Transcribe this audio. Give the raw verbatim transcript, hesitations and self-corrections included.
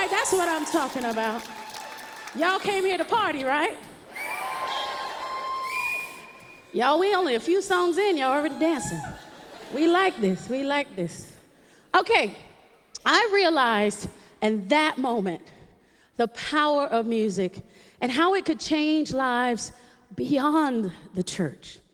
right, that's what I'm talking about. Y'all came here to party, right? Y'all, we only a few songs in, y'all already dancing. We like this, we like this. Okay, I realized in that moment the power of music and how it could change lives beyond the church.